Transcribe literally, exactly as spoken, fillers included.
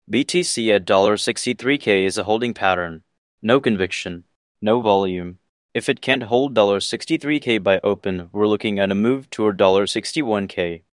B T C at sixty-three K is a holding pattern. No conviction. No volume. If it can't hold sixty-three K by open, we're looking at a move toward sixty-one K.